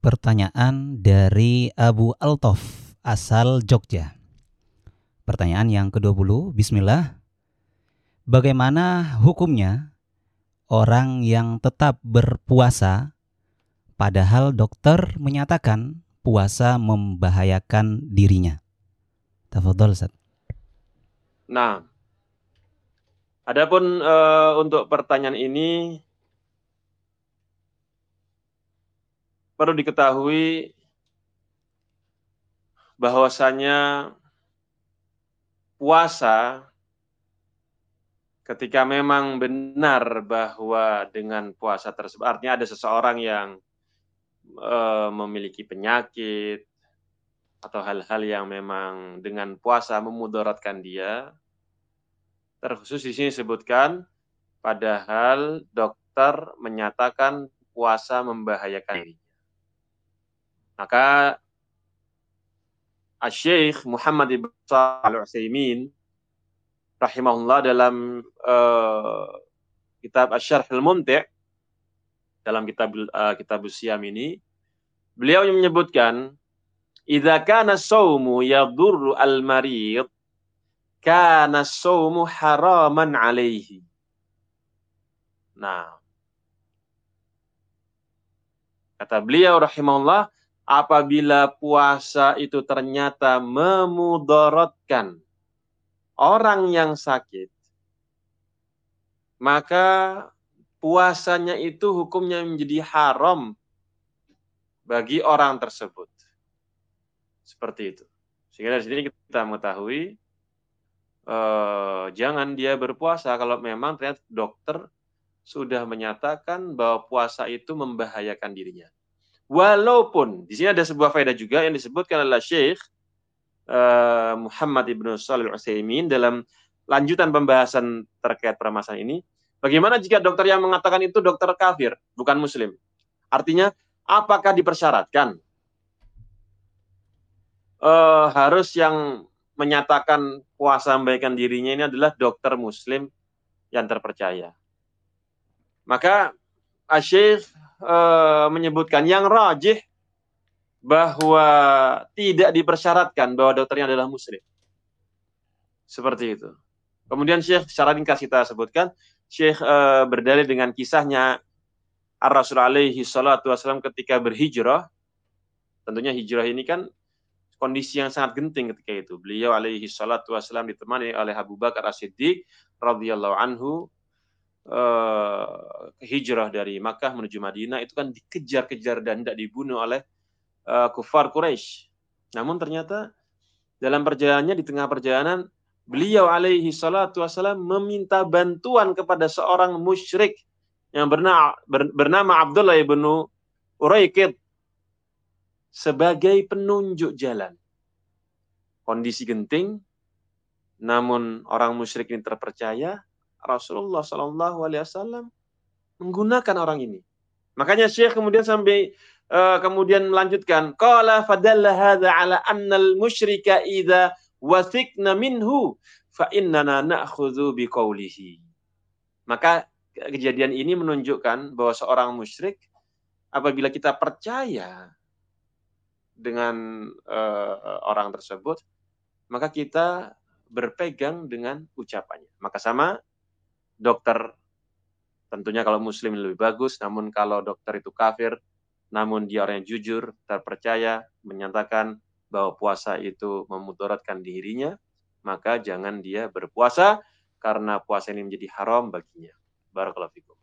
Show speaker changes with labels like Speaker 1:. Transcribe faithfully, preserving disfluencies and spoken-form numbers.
Speaker 1: Pertanyaan dari Abu Altof, asal Jogja. Pertanyaan yang kedua puluh, bismillah. Bagaimana hukumnya orang yang tetap berpuasa padahal dokter menyatakan puasa membahayakan dirinya? Tafadhol, Ustaz.
Speaker 2: Nah, adapun uh, untuk pertanyaan ini perlu diketahui bahwasanya puasa ketika memang benar bahwa dengan puasa tersebut, artinya ada seseorang yang uh, memiliki penyakit atau hal-hal yang memang dengan puasa memudaratkan dia, terkhusus di sini disebutkan padahal dokter menyatakan puasa membahayakan dirinya. Maka Asy-Syaikh Muhammad ibn Shalih Al-Utsaimin rahimahullah dalam uh, kitab Asy-Syarh Al-Mumti' dalam kitab uh, kitab Siyam ini, beliau menyebutkan idza kana as-saumu yadurru al-marid kana as-saumu haraman alaihi. Nah, kata beliau rahimahullah, apabila puasa itu ternyata memudaratkan orang yang sakit, maka puasanya itu hukumnya menjadi haram bagi orang tersebut. Seperti itu. Sehingga dari sini kita mengetahui eh, jangan dia berpuasa kalau memang ternyata dokter sudah menyatakan bahwa puasa itu membahayakan dirinya. Walaupun di sini ada sebuah faedah juga yang disebutkan oleh Syekh uh, Muhammad ibn Shalih Al-Utsaimin dalam lanjutan pembahasan terkait permasalahan ini. Bagaimana jika dokter yang mengatakan itu dokter kafir, bukan muslim? Artinya, apakah dipersyaratkan uh, harus yang menyatakan puasa membahayakan dirinya ini adalah dokter muslim yang terpercaya? Maka Asy-Syaikh uh, menyebutkan yang rajih bahwa tidak dipersyaratkan bahwa dokternya adalah muslim. Seperti itu. Kemudian Syekh secara ringkas kita sebutkan, Syekh uh, berdalil dengan kisahnya Ar-Rasul alaihi salatu wassalam ketika berhijrah. Tentunya hijrah ini kan kondisi yang sangat genting ketika itu. Beliau alaihi salatu wassalam ditemani oleh Abu Bakar As-Siddiq radhiyallahu anhu uh, hijrah dari Makkah menuju Madinah itu kan dikejar-kejar dan tidak dibunuh oleh uh, kufar Quraisy. Namun ternyata dalam perjalanannya, di tengah perjalanan, beliau alaihi salatu wassalam meminta bantuan kepada seorang musyrik yang bernama, bernama Abdullah ibn Uraikid sebagai penunjuk jalan. Kondisi genting, namun orang musyrik ini terpercaya, Rasulullah shallallahu alaihi wasallam menggunakan orang ini. Makanya Syekh kemudian sampai uh, kemudian melanjutkan, qala fadalla hadza ala anna al-musyrika idza wathiqna minhu fa innana na'khudhu biqaulihi. Maka kejadian ini menunjukkan bahwa seorang musyrik apabila kita percaya dengan uh, orang tersebut, maka kita berpegang dengan ucapannya. Maka sama dokter, tentunya kalau muslim lebih bagus, namun kalau dokter itu kafir, namun dia orang yang jujur, terpercaya, menyatakan bahwa puasa itu memudaratkan dirinya, maka jangan dia berpuasa karena puasa ini menjadi haram baginya. Barakallahu fikum.